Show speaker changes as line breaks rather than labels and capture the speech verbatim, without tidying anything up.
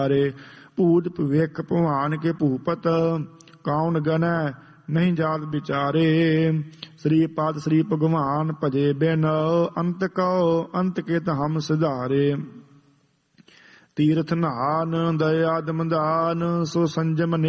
ਭੂਤ ਭਵਿਖ ਭਵਾਨ ਕੇ ਭੂਪਤ ਕੌਣ ਗਨੈ ਨਹੀਂ ਜਾਤ ਵਿਚਾਰੇ। ਸ੍ਰੀ ਪਦ ਸ੍ਰੀ ਭਗਵਾਨ ਭਜੇ ਬਿਨ ਅੰਤ ਕਉ ਅੰਤ ਕੇ ਹਮ ਸਿਧਾਰੇ। ਤੀਰਥ ਨਾਨ ਦਇਆ ਦਮਦਾਨ ਸੋ ਸੰਜਮ